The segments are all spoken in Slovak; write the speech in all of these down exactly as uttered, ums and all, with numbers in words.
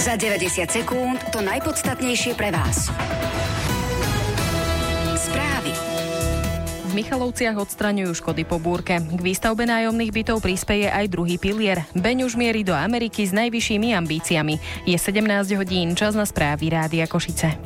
Za deväťdesiat sekúnd to najpodstatnejšie pre vás. Správy. V Michalovciach odstraňujú škody po búrke. K výstavbe nájomných bytov prispeje aj druhý pilier. Beň už mierí do Ameriky s najvyššími ambíciami. Je sedemnásť hodín, čas na správy Rádia Košice.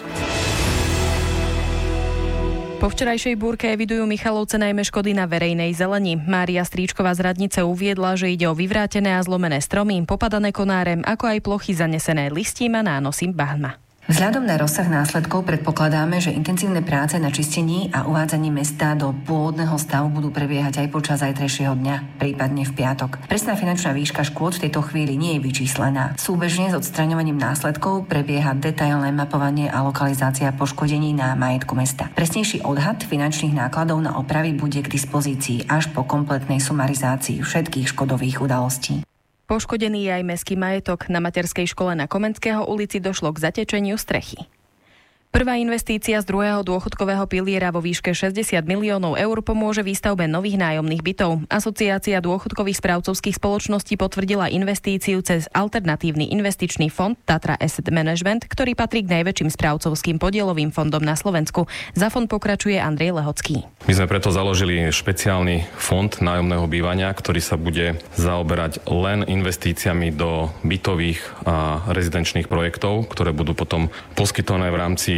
Po včerajšej búrke evidujú Michalovce najmä škody na verejnej zeleni. Mária Stríčková z radnice uviedla, že ide o vyvrátené a zlomené stromy, popadané konáre, ako aj plochy zanesené listím a nánosím bahna. Vzhľadom na rozsah následkov predpokladáme, že intenzívne práce na čistení a uvádzaní mesta do pôvodného stavu budú prebiehať aj počas zajtrajšieho dňa, prípadne v piatok. Presná finančná výška škôd v tejto chvíli nie je vyčíslená. Súbežne s odstraňovaním následkov prebieha detailné mapovanie a lokalizácia poškodení na majetku mesta. Presnejší odhad finančných nákladov na opravy bude k dispozícii až po kompletnej sumarizácii všetkých škodových udalostí. Poškodený je aj mestský majetok. Na materskej škole na Komenského ulici došlo k zatečeniu strechy. Prvá investícia z druhého dôchodkového piliera vo výške šesťdesiat miliónov eur pomôže výstavbe nových nájomných bytov. Asociácia dôchodkových správcovských spoločností potvrdila investíciu cez alternatívny investičný fond Tatra Asset Management, ktorý patrí k najväčším správcovským podielovým fondom na Slovensku. Za fond pokračuje Andrej Lehocký. My sme preto založili špeciálny fond nájomného bývania, ktorý sa bude zaoberať len investíciami do bytových a rezidenčných projektov, ktoré budú potom poskytované v rámci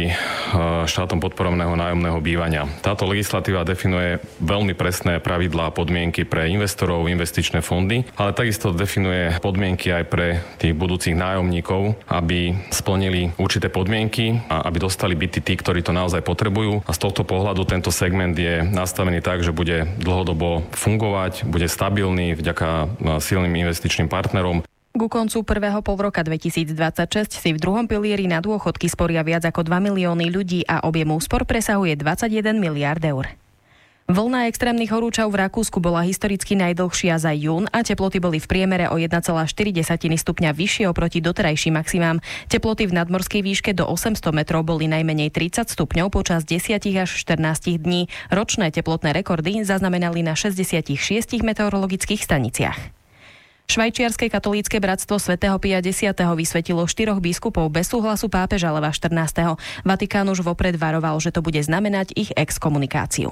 štátom podporovaného nájomného bývania. Táto legislatíva definuje veľmi presné pravidlá a podmienky pre investorov, investičné fondy, ale takisto definuje podmienky aj pre tých budúcich nájomníkov, aby splnili určité podmienky a aby dostali byty tí, ktorí to naozaj potrebujú. A z tohto pohľadu tento segment je nastavený tak, že bude dlhodobo fungovať, bude stabilný vďaka silným investičným partnerom. Ku koncu prvého polroka dvetisícdvadsaťšesť si v druhom pilieri na dôchodky sporia viac ako dva milióny ľudí a objem úspor presahuje dvadsaťjeden miliárd eur. Vlna extrémnych horúčav v Rakúsku bola historicky najdlhšia za jún a teploty boli v priemere o jeden celá štyri stupňa vyššie oproti doterajším maximám. Teploty v nadmorskej výške do osemsto metrov boli najmenej tridsať stupňov počas desať až štrnásť dní. Ročné teplotné rekordy zaznamenali na šesťdesiatšesť meteorologických staniciach. Švajčiarske katolícke bratstvo svätého Pia X. vysvetilo štyroch biskupov bez súhlasu pápeža Leva štrnásteho. Vatikán už vopred varoval, že to bude znamenať ich exkomunikáciu.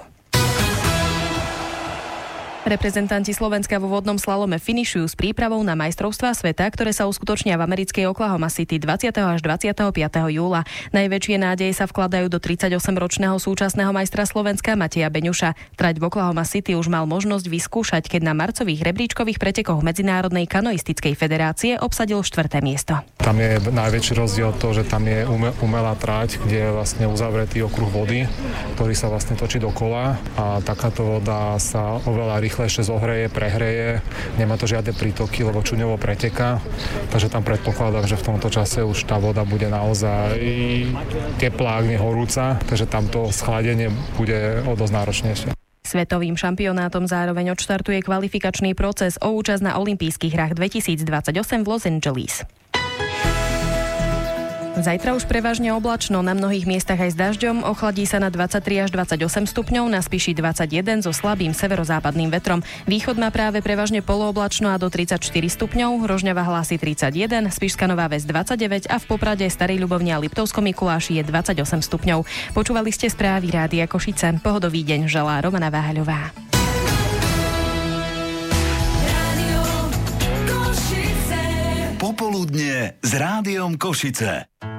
Reprezentanti Slovenska vo vodnom slalome finišujú s prípravou na majstrovstvá sveta, ktoré sa uskutočnia v americkej Oklahoma City dvadsiateho až dvadsiateho piateho júla. Najväčšie nádeje sa vkladajú do tridsaťosemročného súčasného majstra Slovenska Mateja Beňuša. Trať v Oklahoma City už mal možnosť vyskúšať, keď na marcových rebríčkových pretekoch Medzinárodnej kanoistickej federácie obsadil štvrté miesto. Tam je najväčší rozdiel to, že tam je umelá trať, kde je vlastne uzavretý okruh vody, ktorý sa vlastne točí dokola a takáto voda sa oveľa rýchlejšie rýchlejšie zohreje, prehreje, nemá to žiadne prítoky, lebo čuňovo preteká, takže tam predpokladám, že v tomto čase už tá voda bude naozaj teplá, ak nie horúca, takže tam to schladenie bude o dosť náročnejšie. Svetovým šampionátom zároveň odštartuje kvalifikačný proces o účasť na olympijských hrách dvetisícdvadsaťosem v Los Angeles. Zajtra už prevažne oblačno, na mnohých miestach aj s dažďom, ochladí sa na dvadsaťtri až dvadsaťosem stupňov, na Spiši dvadsaťjeden so slabým severozápadným vetrom. Východ má práve prevažne polooblačno a do tridsaťštyri stupňov, Rožňava hlási tridsaťjeden, Spišská Nová Ves dvadsaťdeväť a v Poprade, Starej Ľubovni a Liptovskom Mikuláši je dvadsaťosem stupňov. Počúvali ste správy Rádia Košice. Pohodový deň želá Romana Váhaľová. Popoludne s Rádiom Košice.